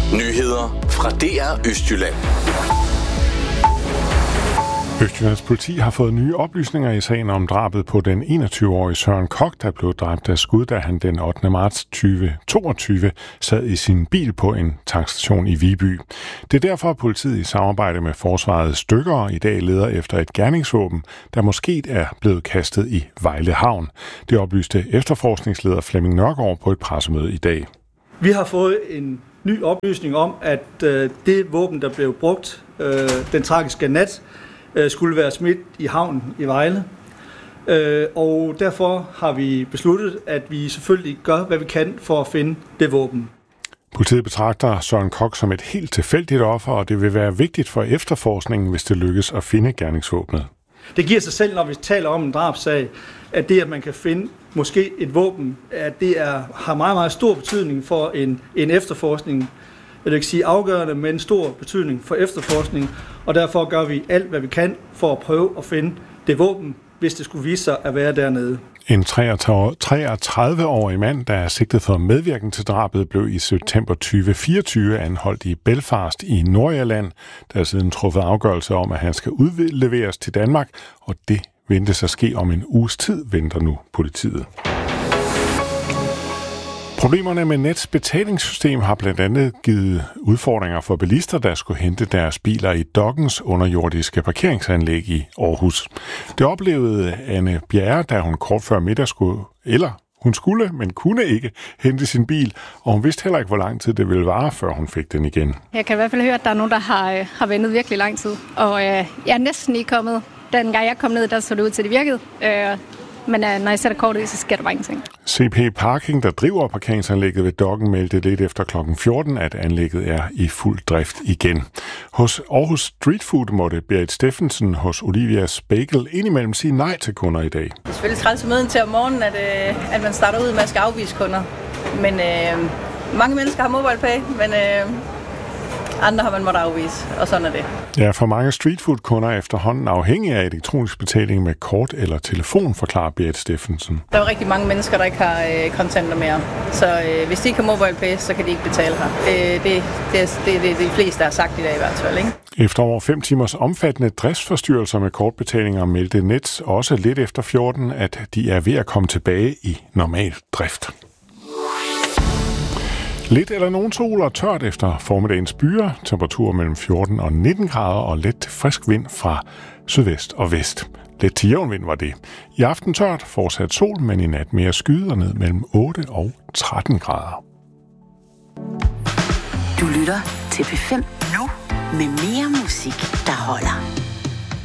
Nyheder fra DR Østjylland. Østjyllands politi har fået nye oplysninger i sagen om drabet på den 21-årige Søren Koch, der blev dræbt af skud, da han den 8. marts 2022 sad i sin bil på en tankstation i Viby. Det er derfor, at politiet i samarbejde med forsvarets dykkere i dag leder efter et gerningsvåben, der måske er blevet kastet i Vejle Havn. Det oplyste efterforskningsleder Flemming Nørgaard på et pressemøde i dag. Vi har fået en ny oplysning om, at det våben, der blev brugt den tragiske nat, skulle være smidt i havnen i Vejle. Og derfor har vi besluttet, at vi selvfølgelig gør, hvad vi kan for at finde det våben. Politiet betragter Søren Koch som et helt tilfældigt offer, og det vil være vigtigt for efterforskningen, hvis det lykkes at finde gerningsvåbnet. Det giver sig selv, når vi taler om en drabssag, at det, at man kan finde måske et våben, at det har meget, meget stor betydning for en efterforskning. Jeg vil ikke sige afgørende, men stor betydning for efterforskning, og derfor gør vi alt, hvad vi kan for at prøve at finde det våben, hvis det skulle vise sig at være dernede. En 33-årig mand, der er sigtet for medvirken til drabet, blev i september 2024 anholdt i Belfast i Nordirland. Der er siden truffet afgørelse om, at han skal udleveres til Danmark, og det ventes at ske om en uges tid, venter nu politiet. Problemerne med Nets betalingssystem har blandt andet givet udfordringer for bilister, der skulle hente deres biler i Dokkens underjordiske parkeringsanlæg i Aarhus. Det oplevede Anne Bjerre, da hun kort før middag skulle, men kunne ikke hente sin bil, og hun vidste heller ikke, hvor lang tid det ville vare, før hun fik den igen. Jeg kan i hvert fald høre, at der er nogen, der har ventet virkelig lang tid, og jeg er næsten ikke kommet. Den gang jeg kom ned, der så det ud til, det virkede. Men når jeg sætter kortet i, så sker der bare ingenting. CP Parking, der driver parkeringsanlægget ved Dokken, meldte lidt efter kl. 14, at anlægget er i fuld drift igen. Hos Aarhus Street Food måtte Berit Steffensen hos Olivias Bagel indimellem sige nej til kunder i dag. Det er selvfølgelig træls om møden til om morgenen, at man starter ud med at skal afvise kunder. Men mange mennesker har MobilePay, men andre har man måttet afvise, og sådan er det. Ja, for mange streetfood-kunder er efterhånden afhængige af elektronisk betaling med kort eller telefon, forklarer Berit Steffensen. Der er rigtig mange mennesker, der ikke har kontanter mere. Så hvis de ikke har MobilePay, så kan de ikke betale her. Det er de fleste, der har sagt i dag i hvert fald, ikke? Efter over 5 timers omfattende driftsforstyrrelser med kortbetalinger meldte Nets også lidt efter 14, at de er ved at komme tilbage i normal drift. Lidt eller nogen sol og tørt efter formiddagens byer. Temperatur mellem 14 og 19 grader og let til frisk vind fra sydvest og vest. Lidt til jævn vind var det. I aften tørt, fortsat sol, men i nat mere skyet og ned mellem 8 og 13 grader. Du lytter til P5 nu med mere musik, der holder.